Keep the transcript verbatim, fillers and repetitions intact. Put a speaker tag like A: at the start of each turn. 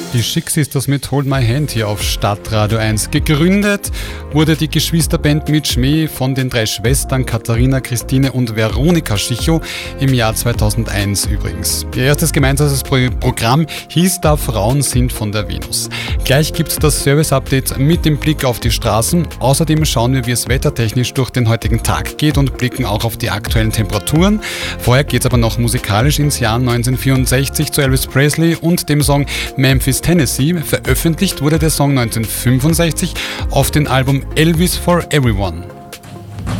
A: Die Chic Sisters mit Hold My Hand hier auf Stadtradio eins. Gegründet wurde die Geschwisterband mit Schmäh von den drei Schwestern Katharina, Christine und Veronika Schichow im Jahr zweitausendeins übrigens. Ihr erstes gemeinsames Pro- Programm hieß da Frauen sind von der Venus. Gleich gibt's das Service-Update mit dem Blick auf die Straßen. Außerdem schauen wir, wie es wettertechnisch durch den heutigen Tag geht und blicken auch auf die aktuellen Temperaturen. Vorher geht's aber noch musikalisch ins Jahr neunzehnhundertvierundsechzig zu Elvis Presley und dem Song Memphis, Tennessee. Veröffentlicht wurde der Song neunzehnhundertfünfundsechzig auf dem Album Elvis for Everyone.